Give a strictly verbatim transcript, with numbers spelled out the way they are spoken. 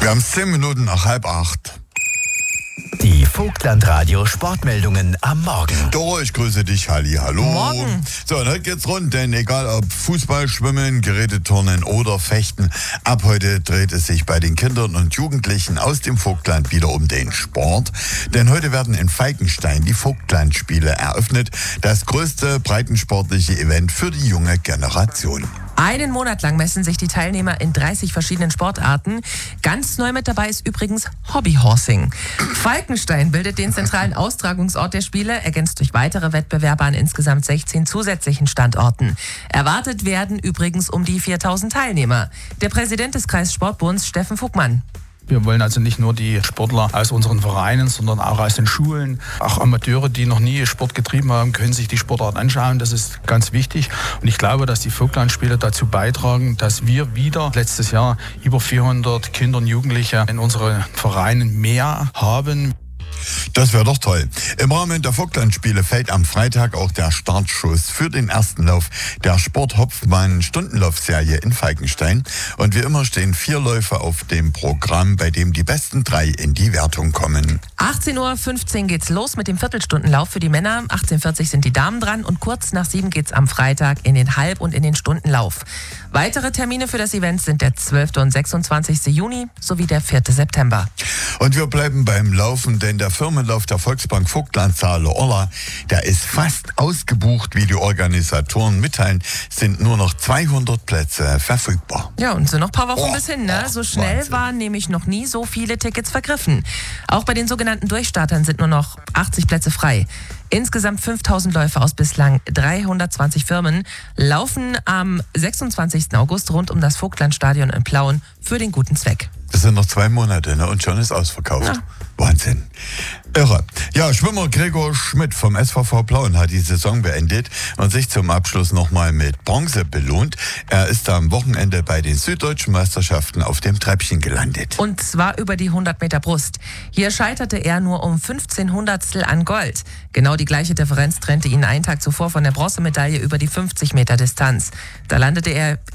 Wir haben zehn Minuten nach halb acht. Die Vogtlandradio Sportmeldungen am Morgen. Doro, ich grüße dich. Halli, hallo. Morgen. So, und heute geht's rund, denn egal ob Fußball, Schwimmen, Geräteturnen oder Fechten, ab heute dreht es sich bei den Kindern und Jugendlichen aus dem Vogtland wieder um den Sport. Denn heute werden in Falkenstein die Vogtlandspiele eröffnet. Das größte breitensportliche Event für die junge Generation. Einen Monat lang messen sich die Teilnehmer in dreißig verschiedenen Sportarten. Ganz neu mit dabei ist übrigens Hobbyhorsing. Falkenstein bildet den zentralen Austragungsort der Spiele, ergänzt durch weitere Wettbewerbe an insgesamt sechzehn zusätzlichen Standorten. Erwartet werden übrigens um die viertausend Teilnehmer. Der Präsident des Kreissportbunds, Steffen Vogtmann. Wir wollen also nicht nur die Sportler aus unseren Vereinen, sondern auch aus den Schulen. Auch Amateure, die noch nie Sport getrieben haben, können sich die Sportart anschauen. Das ist ganz wichtig. Und ich glaube, dass die Vogtlandspiele dazu beitragen, dass wir wieder letztes Jahr über vierhundert Kinder und Jugendliche in unseren Vereinen mehr haben. Das wäre doch toll. Im Rahmen der Vogtlandspiele fällt am Freitag auch der Startschuss für den ersten Lauf der Sport-Hopfmann-Stundenlaufserie in Falkenstein. Und wie immer stehen vier Läufe auf dem Programm, bei dem die besten drei in die Wertung kommen. achtzehn Uhr fünfzehn geht's los mit dem Viertelstundenlauf für die Männer. achtzehn Uhr vierzig sind die Damen dran und kurz nach sieben geht's am Freitag in den Halb- und in den Stundenlauf. Weitere Termine für das Event sind der zwölfte und sechsundzwanzigste Juni sowie der vierte September. Und wir bleiben beim Laufen, denn der Firmenlauf der Volksbank Vogtland Saale-Orla, der ist fast ausgebucht, wie die Organisatoren mitteilen, sind nur noch zweihundert Plätze verfügbar. Ja, und sind noch ein paar Wochen Oh, bis hin, ne? oh, So schnell Wahnsinn. waren nämlich noch nie so viele Tickets vergriffen. Auch bei den sogenannten Durchstartern sind nur noch achtzig Plätze frei. Insgesamt fünftausend Läufer aus bislang dreihundertzwanzig Firmen laufen am sechsundzwanzigsten August rund um das Vogtlandstadion in Plauen für den guten Zweck. Das sind noch zwei Monate, ne? Und schon ist ausverkauft. Ja. Wahnsinn. Irre. Ja, Schwimmer Gregor Schmidt vom S V V Plauen hat die Saison beendet und sich zum Abschluss nochmal mit Bronze belohnt. Er ist am Wochenende bei den Süddeutschen Meisterschaften auf dem Treppchen gelandet. Und zwar über die hundert Meter Brust. Hier scheiterte er nur um fünfzehn Hundertstel an Gold. Genau die gleiche Differenz trennte ihn einen Tag zuvor von der Bronzemedaille über die fünfzig Meter Distanz. Da landete er